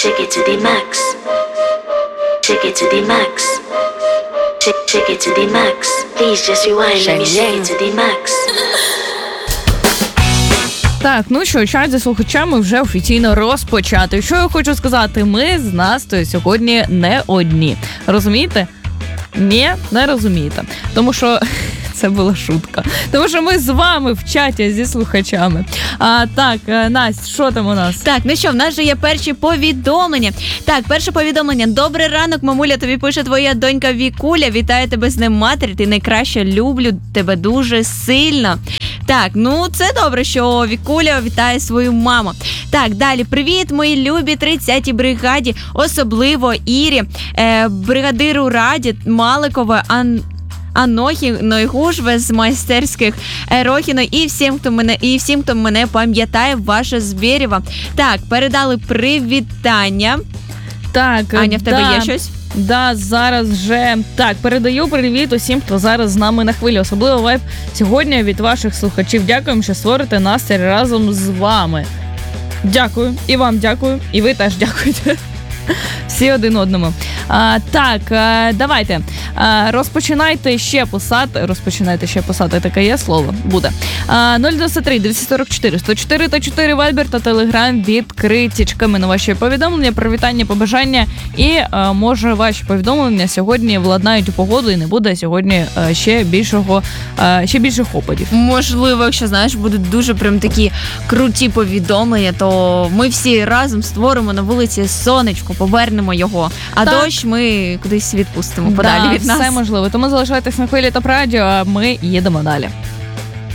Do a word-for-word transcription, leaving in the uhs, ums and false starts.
Shake it to the max. Shake it to the max. Shake, shake it to the max. Please just rewind. Let me shake it to the max. Так, ну що, чат зі слухачами вже офіційно розпочати. Що я хочу сказати, ми з Настею сьогодні не одні. Розумієте? Ні, не розумієте. Тому що це була шутка. Тому що ми з вами в чаті зі слухачами. А, так, Настя, що там у нас? Так, ну що, в нас же є перші повідомлення. Так, перше повідомлення. Добрий ранок, мамуля, тобі пише твоя донька Вікуля. Вітаю тебе з Днем матері, ти найкраща, люблю тебе дуже сильно. Так, ну це добре, що Вікуля вітає свою маму. Так, далі. Привіт, мої любі тридцятій бригаді, особливо Ірі, е, бригадиру Раді, Маликове, Ан... Анохі, Нойгужве з майстерських Рохіно і всім, хто мене і всім, хто мене пам'ятає, ваша Збєрєва. Так, передали привітання. Так, Аня, в тебе да. є щось? Да, зараз вже. Так, передаю привіт усім, хто зараз з нами на хвилі. Особливо вайб сьогодні від ваших слухачів. Дякуємо, що створите настрій разом з вами. Дякую. І вам дякую. І ви теж дякуєте. Всі один одному. А, так, а, давайте. А, розпочинайте ще писати. Розпочинайте ще писати, таке є слово. Буде. А, нуль дев'ять три двісті сорок чотири сто чотири та чотири Вайбер та Телеграм відкритічками на ваші повідомлення, привітання, побажання. І, а, може, ваші повідомлення сьогодні владнають у погоду і не буде сьогодні а, ще більшого, а, ще більших опадів. Можливо, якщо, знаєш, будуть дуже прям такі круті повідомлення, то ми всі разом створимо на вулиці сонечко, повернемо його. А Так. дощ ми кудись відпустимо подалі Да, від нас. все можливо. Тому залишайтесь на хвилі та радіо, а ми їдемо далі.